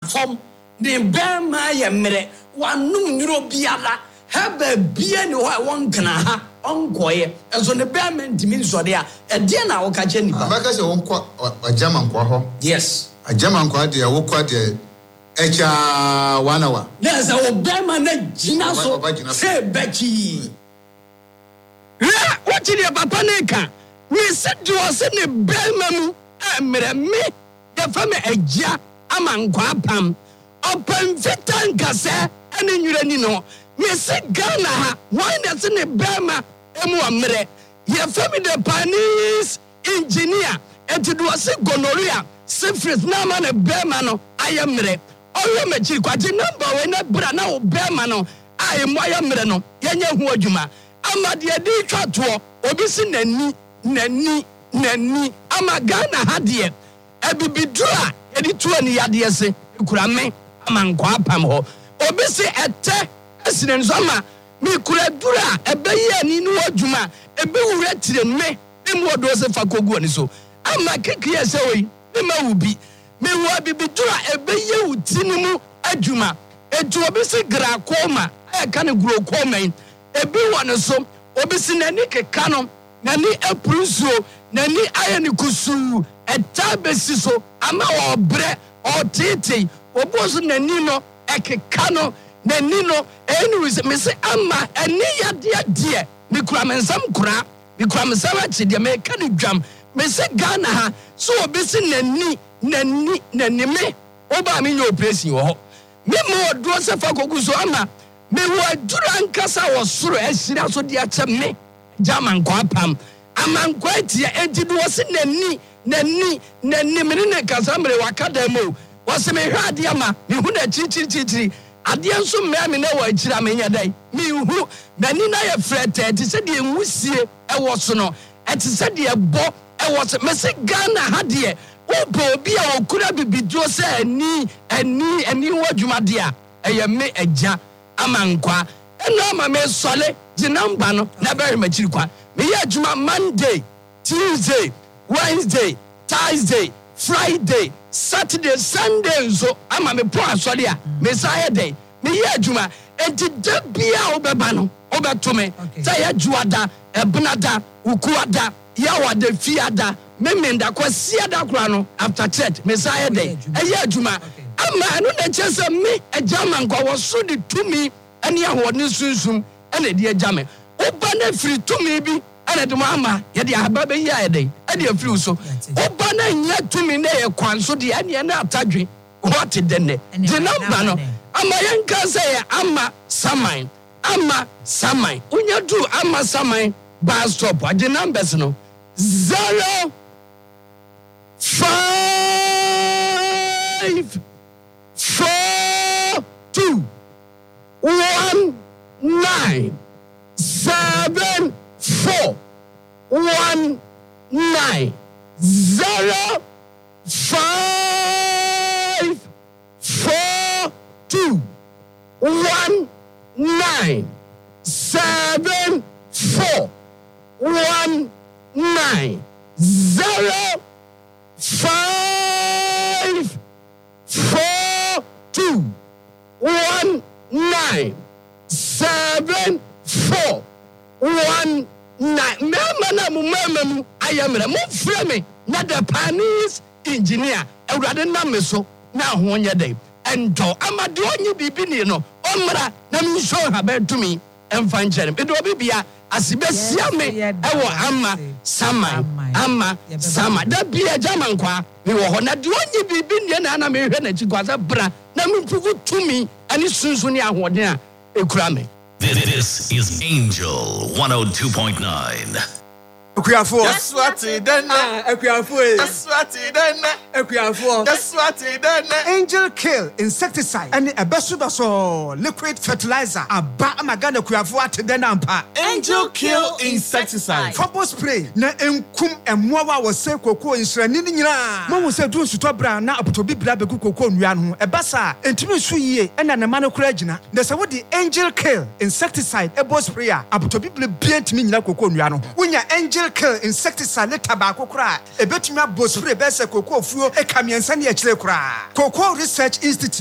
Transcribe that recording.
fom de bema ye mere wanum nyuro biala haba bia ni ho won kana ha onkoye enso ne bema ntimi nsode a de na wo ka che nipa maka se won kwa ajama nkwa ho yes ajama nkwa de wo kwa de echa wanawa yes wo bema na jina so se bechi la wati de papa neka we said you was in the bema mu emre me de fame agya ama nkwa pam open fitan kase ene nyure ni no me se Ghana ha why that's in the bema emu amre ye fame the Panis engineer enti do se gonorrhea syphilis na ma na bema no ayemre oyo mechiri kwaje number we na bra na o bema no ayemo ayemre no yenye hu adwuma amade di twato obi si nani ama Ghana ha de ebibidura edi tuo ni yade se kura me ama nkwa pam ho obi si ete esine nsoma mi kura dura ebeye ani no adwuma ebe wura tire me emu odo se fakogu ani so ama kekiye se oyi me ma wubi me wa bibidura ebeye utini mu adwuma etu obi si gra koma aka ne gro koma ebi wona so obi si nani keka no nani epruso nani ayani kusu etabesi so ama obre otete oboso nani no ekeka no nani no anyways me say ama eni yade me kura mensam kura me kura mensam achi de me ka ne dwam me say Ghana ha so obi si nani me oba me nyo operation ho me mo do se fa kogu so ama me wo dura nkasa wo soro esira so de ache me German kwa pam amankwa tie enti do se nani me ne kasa mre wakada mo wo se me hwade ama me hu na chichiri ade nso me na wo akira me nya dai me hu nani na ye frete ti se de enwusie e wo so no eti se de ebo e wo se me se Ghana ha de obo obi a okura bibidio se ani wo adwuma de a eye me agya amankwa eno ma me sole jinamba no na be remachiri kwa me ye adwuma Monday, Tuesday, Wednesday, Thursday, Friday, Saturday, Sunday so ama me po asole a me say day me ye adwuma enti da bia obeba no obeto me say adwuada ebnada ukuada yawada fiada me menda kwasiada kura no after church me say day eye adwuma ama anu na chese me agama nkwa wo so de tumi ene ahode sunsum ene de agame oba na firi tumi bi ene de mama ye de ahaba be yi ayede ene afiri so oba na nya tumi na ye kwanso de ene na atadwe what de ne de number no ama yenka say ama saman unya du ama saman bus stop the numbers no 0 5 4 2 1 9 7 4 1 9 0 5 4 2 1 9 7 4 1 9 0 5 4 2 1 9 7 4 1 9 mama na mu ayamre mu frɛ me na the Panis engineer awurade na me so na ho nya dai ento amade onye bibi ni no omra na me show ha betumi emfa nkyere me do bibia asibesia me ewo ama sama da bia German kwa me wo ho na de onye bibi ni na me hwɛ na chikwasa bra na me pugu tumi ani sunsun ni ahoden a ekura me. This is Angel 102.9. Akuafo. That's what he done. Akuafo. That's what he done. Akuafo. That's what he done. Angel Kill insecticide and a besubaso liquid fertilizer. Aba amagana akuafo ateden ampa. Angel Kill insecticide. Trouble spray na enkum emmoa wa se koko nsrani ni nyina. Mo wo se du nsuto bra na apotobi bra beku koko nua no. Ebasa entimi su yie na ne ma no kura gina. Na se wo di Angel Kill insecticide ebo spray a apotobi bra bientimi nyina koko nua no. Wonya Angel Kill insecticide tabako kra ebetumi abo spray be se koko fuo e kamiensa ne akire kra. Cocoa Research Institute